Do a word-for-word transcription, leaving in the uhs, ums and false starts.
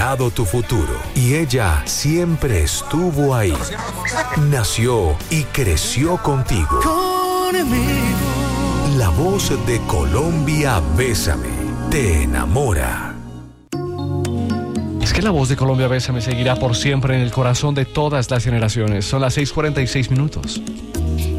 creado tu futuro y ella siempre estuvo ahí. Nació y creció contigo. La voz de Colombia, Bésame, te enamora. Es que la voz de Colombia, Bésame seguirá por siempre en el corazón de todas las generaciones. Son las seis cuarenta y seis minutos.